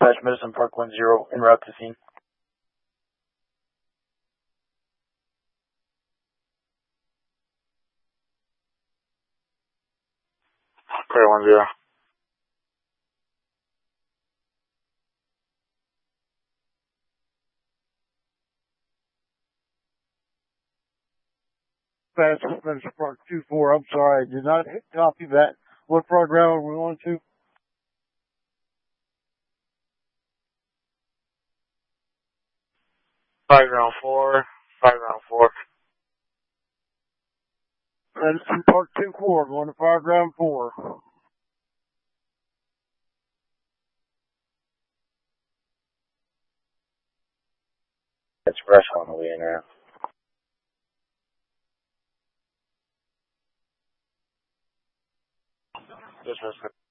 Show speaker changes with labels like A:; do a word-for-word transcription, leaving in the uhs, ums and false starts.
A: slash Medicine Park one zero en route to scene.
B: Clear one zero.
C: Medicine Park two four, I'm sorry, I did not copy that. What program are we on to?
B: Five ground four, five ground four.
C: Medicine Park two four, going to fire ground four.
B: It's fresh on the way in now. This is